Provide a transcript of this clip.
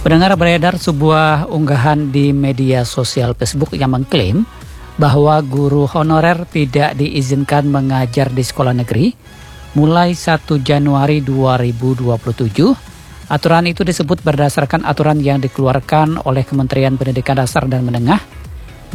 Pendengar, beredar sebuah unggahan di media sosial Facebook yang mengklaim bahwa guru honorer tidak diizinkan mengajar di sekolah negeri mulai 1 Januari 2027. Aturan itu disebut berdasarkan aturan yang dikeluarkan oleh Kementerian Pendidikan Dasar dan Menengah